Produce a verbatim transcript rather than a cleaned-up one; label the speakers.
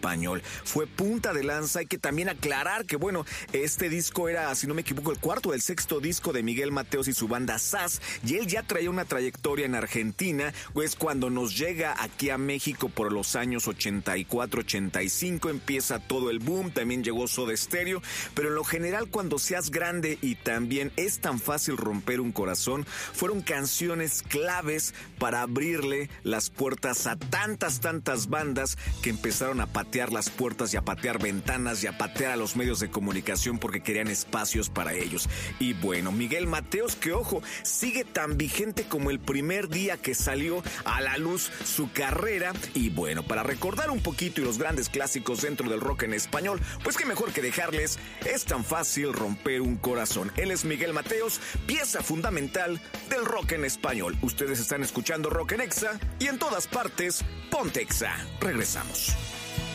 Speaker 1: español. Fue punta de lanza. Hay que también aclarar que, bueno, este disco era, si no me equivoco, el cuarto o el sexto disco de Miguel Mateos y su banda Zaz, y él ya traía una trayectoria en Argentina, pues cuando nos llega aquí a México por los años ochenta y cuatro, ochenta y cinco, empieza todo el boom, también llegó Soda Stereo, pero en lo general cuando seas grande y también es tan fácil romper un corazón, fueron canciones claves para abrirle las puertas a tantas, tantas bandas que empezaron a patear las puertas y a patear ventanas y a patear a los medios de comunicación porque querían espacios para ellos. Y bueno, Miguel Mateos, que ojo, sigue tan vigente como el primer día que salió a la luz su carrera. Y bueno, para recordar un poquito y los grandes clásicos dentro del rock en español, pues qué mejor que dejarles Es tan fácil romper un corazón. Él es Miguel Mateos, pieza fundamental del rock en español. Ustedes están escuchando Rock en Exa y en todas partes, ponte Exa. Regresamos.